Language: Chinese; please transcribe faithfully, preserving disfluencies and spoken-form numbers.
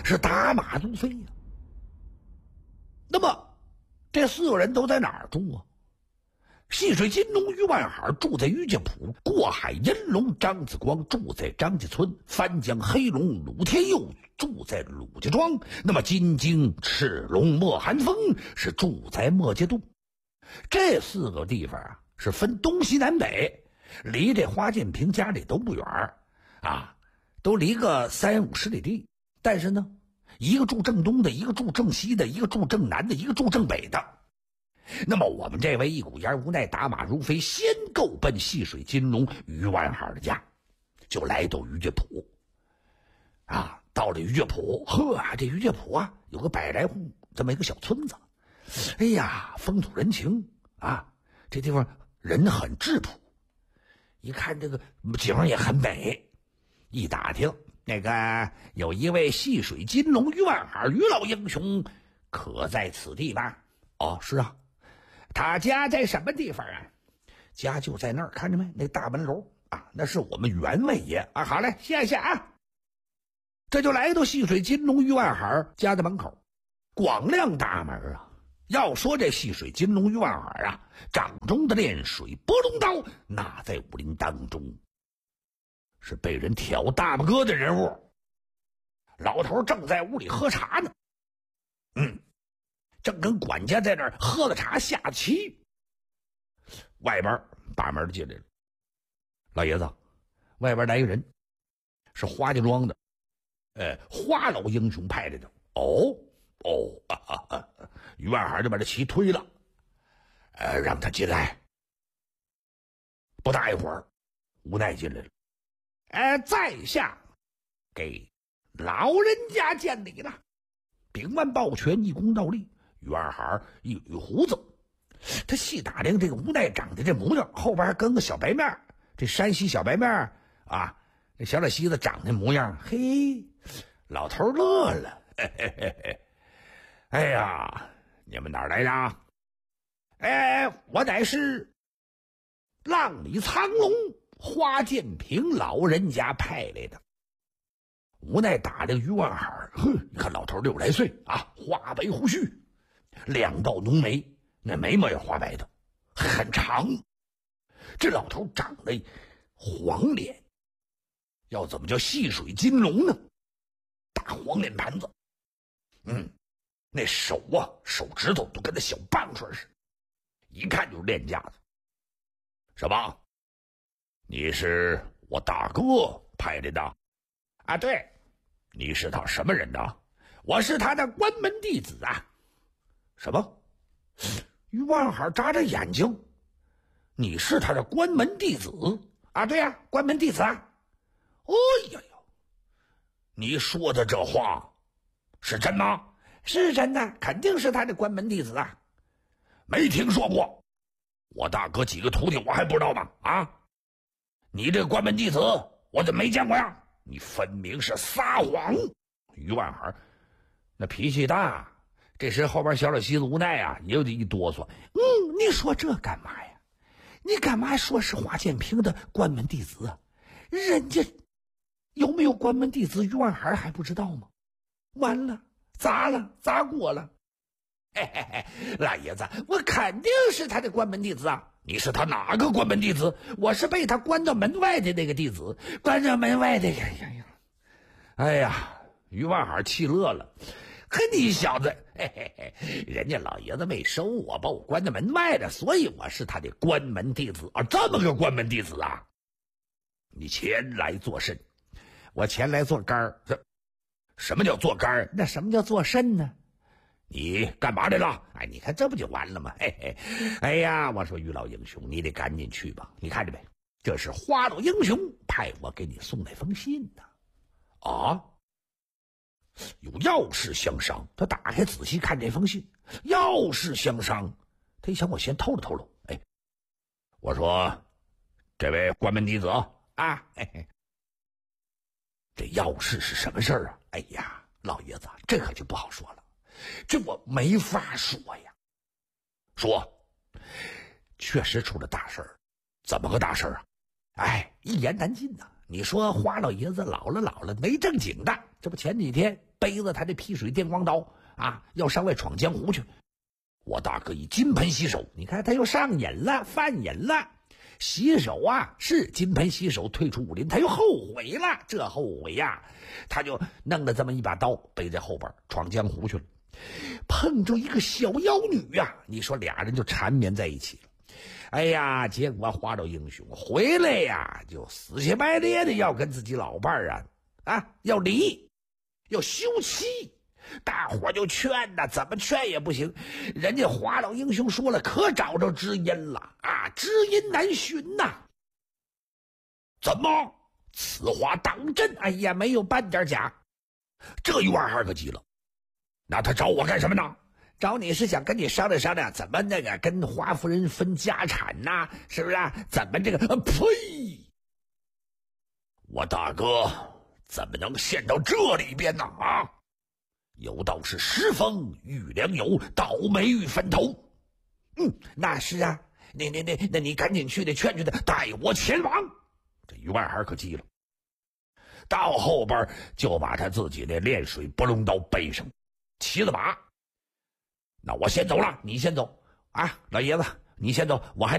是打马如飞呀、啊。那么这四个人都在哪儿住啊？细水金龙于万海住在于家堡，过海银龙张子光住在张家村，翻江黑龙鲁天佑住在鲁家庄，那么金睛赤龙莫寒风是住在莫家渡。这四个地方啊是分东西南北，离这花建平家里都不远啊，都离个三五十里地。但是呢，一个住正东的，一个住正西的，一个住正南的，一个住正北的。那么我们这位一股烟无奈打马如飞，先够奔细水金龙于万海的家，就来到于家堡啊。到了于家堡，呵，这于家堡啊有个百来户这么一个小村子。哎呀，风土人情啊，这地方人很质朴，一看这个景也很美。一打听，那个有一位细水金龙于万海于老英雄可在此地吧？哦，是啊。他家在什么地方啊？家就在那儿，看着没？那大门楼啊，那是我们袁位爷啊。好嘞，谢谢啊。这就来到细水金龙于万海家的门口，广亮大门啊。要说这细水金龙于万海啊，掌中的炼水波龙刀，那在武林当中是被人挑大拇哥的人物。老头正在屋里喝茶呢，嗯。正跟管家在那儿喝了茶下棋，外边把门进来了。老爷子，外边来一个人，是花家庄的，呃，花老英雄派来的。哦哦，啊啊啊！于万海就把这棋推了，呃，让他进来。不大一会儿，无奈进来了。呃，在下给老人家见礼了。秉腕抱拳，一躬倒立。于万海一捋胡子，他细打量这个无奈长的这模样，后边还跟个小白面，这山西小白面啊，这小老西子长那模样，嘿，老头乐了，嘿嘿嘿嘿。哎呀，你们哪儿来的？哎，我乃是浪里苍龙花建平老人家派来的。无奈打量于万海，哼，你看老头六十来岁啊，花白胡须，两道浓眉，那眉毛也花白的，很长。这老头长得黄脸，要怎么叫细水金龙呢？大黄脸盘子，嗯，那手啊，手指头都跟那小棒槌似的，一看就是练家子。什么？你是我大哥派来的？啊，对，你是他什么人呢？我是他的关门弟子啊。什么？于万海眨着眼睛，你是他的关门弟子啊？对呀、啊，关门弟子啊。哎呀呀，你说的这话是真吗？是真的，肯定是他的关门弟子啊。没听说过，我大哥几个徒弟我还不知道吗？啊，你这关门弟子我怎么没见过呀？你分明是撒谎！于万海那脾气大，这时后边小老西子无奈啊，也有点一哆嗦。嗯，你说这干嘛呀？你干嘛说是华建平的关门弟子啊？人家有没有关门弟子，于万海还不知道吗？完了，砸了，砸过了！嘿嘿嘿，老爷子，我肯定是他的关门弟子啊！你是他哪个关门弟子？我是被他关到门外的那个弟子，关到门外的。哎呀呀！哎呀，于万海气乐了。可你小子，嘿嘿嘿，人家老爷子没收我，把我关在门外的，所以我是他的关门弟子啊！这么个关门弟子啊！你前来做甚？我前来做杆儿。这什么叫做杆儿？那什么叫做甚呢？你干嘛来了？哎，你看这不就完了吗？嘿嘿，哎呀，我说于老英雄，你得赶紧去吧。你看着没？这是花老英雄派我给你送来封信呢。啊，有要事相商。他打开仔细看这封信，要事相商。他一想，我先透露透露。哎，我说，这位关门弟子啊，嘿嘿，这要事是什么事儿啊？哎呀，老爷子，这可就不好说了。这我没法说呀。说，确实出了大事儿。怎么个大事儿啊？哎，一言难尽呐、啊。 你说花老爷子老了老了没正经的，这不前几天背着他这劈水电光刀啊，要上外闯江湖去。我大哥一金盆洗手，你看他又上瘾了，犯瘾了。洗手啊，是金盆洗手退出武林，他又后悔了。这后悔呀，他就弄了这么一把刀，背在后边闯江湖去了。碰着一个小妖女呀、啊，你说俩人就缠绵在一起了。哎呀，结果花老英雄回来呀，就死乞白咧的要跟自己老伴儿啊啊要离，要休妻。大伙就劝呐，怎么劝也不行。人家花老英雄说了，可找着知音了啊，知音难寻呐。怎么？此话当真？哎呀，没有半点假。这于二孩可急了，那他找我干什么呢？找你是想跟你商量商量，怎么那个跟花夫人分家产呐、啊？是不是、啊？怎么这个？啊、呸！我大哥怎么能陷到这里边呢？啊！有道是时风遇良友，倒霉遇坟头。嗯，那是啊，你你你，那你赶紧去得劝劝他，带我前往。这于万孩可急了，到后边就把他自己的炼水拨龙刀背上，骑了马。那我先走了，你先走啊，老爷子，你先走，我还